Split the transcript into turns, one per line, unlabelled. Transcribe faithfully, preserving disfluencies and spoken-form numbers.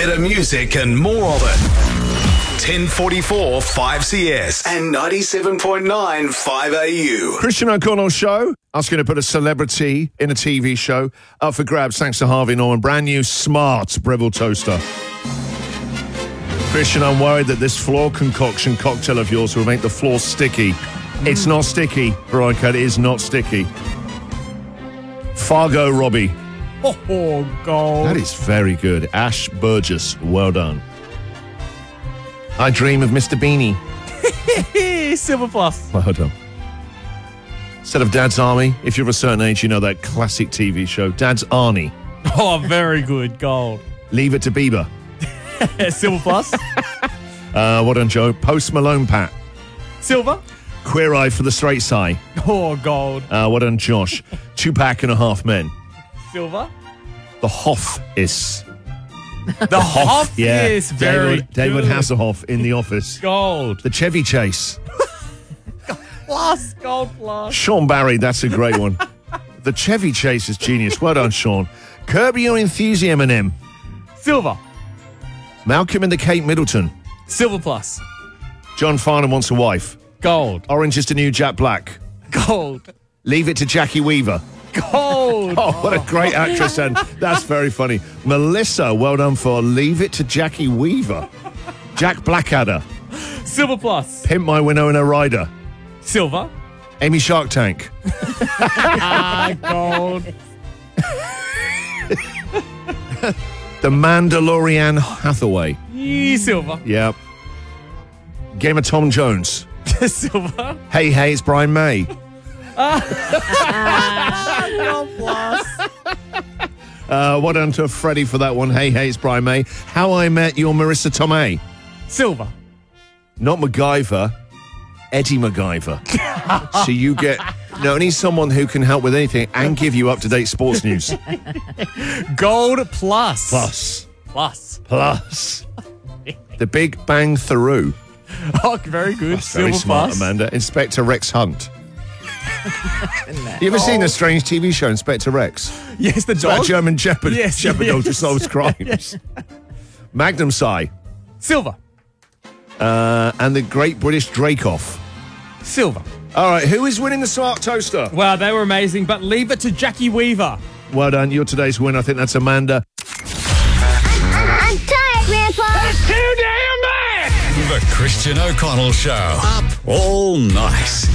Better music and more of it. ten forty-four five C S and ninety-seven point nine five A U.
Christian O'Connell Show. Asking to put a celebrity in a T V show up for grabs thanks to Harvey Norman. Brand new smart Breville toaster. Christian, I'm worried that this floor concoction cocktail of yours will make the floor sticky. Mm. It's not sticky, Veronica. It is not sticky. Fargo Robbie.
Oh, oh, God.
That is very good. Ash Burgess. Well done. I dream of Mister Beanie.
Silver Plus.
Well done. Instead of Dad's Army, if you're of a certain age, you know that classic T V show, Dad's Arnie.
Oh, very good. Gold.
Leave It to Bieber.
Silver Plus.
Uh, what done, Joe? Post Malone Pat.
Silver.
Queer Eye for the Straight Side.
Oh, gold.
Uh, what done, Josh? Two Pack and a Half Men.
Silver.
The Hoff is.
The Hoff
Yeah.
is very
David, David
good.
Hasselhoff in The Office.
Gold.
The Chevy Chase.
Plus. Gold plus.
Sean Barry, that's a great one. The Chevy Chase is genius. Well done, Sean. Curb Your Enthusiasm, M.
Silver.
Malcolm and the Kate Middleton.
Silver Plus.
John Farnham Wants a Wife.
Gold.
Orange is the New Jack Black.
Gold.
Leave It to Jackie Weaver.
Gold.
Oh, what a great actress, and that's very funny. Melissa, well done for Leave It to Jackie Weaver. Jack Blackadder.
Silver Plus.
Pimp My Winona Ryder.
Silver.
Amy Shark Tank.
Ah, gold.
The Mandalorian Hathaway.
Yee, silver.
Yeah. Game of Tom Jones.
Silver.
Hey, hey, it's Brian May.
Gold plus.
Uh, what done to Freddie for that one? Hey, hey, it's Brian May. How I Met Your Marissa Tomei.
Silver.
Not MacGyver, Eddie MacGyver. So you get not only someone who can help with anything and give you up-to-date sports news.
Gold plus.
Plus.
Plus.
Plus. The Big Bang Theory.
Oh, very good.
That's very
Silver
smart,
plus.
Amanda. Inspector Rex Hunt. You ever seen the strange T V show, Inspector Rex?
Yes, the
It's about
dog.
German Shepherd.
Yes,
Shepherd
yes.
dog who solves crimes. Magnum Psi.
Silver.
Uh, and the Great British Drake-Off.
Silver.
All right, who is winning the smart toaster?
Wow, they were amazing, but leave it to Jackie Weaver.
Well done. You're today's winner. I think that's Amanda.
I'm tired, Grandpa.
That's too damn bad!
The Christian O'Connell Show. Up all night.